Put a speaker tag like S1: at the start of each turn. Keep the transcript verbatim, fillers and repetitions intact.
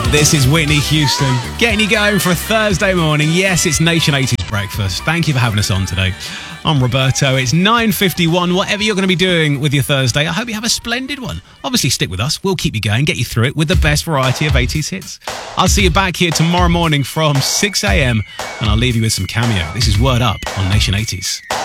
S1: This is Whitney Houston, getting you going for a Thursday morning. Yes, it's Nation eighties Breakfast. Thank you for having us on today. I'm Roberto. It's nine fifty-one. Whatever you're going to be doing with your Thursday, I hope you have a splendid one. Obviously, stick with us. We'll keep you going, get you through it with the best variety of eighties hits. I'll see you back here tomorrow morning from six a.m. and I'll leave you with some Cameo. This is Word Up on Nation eighties.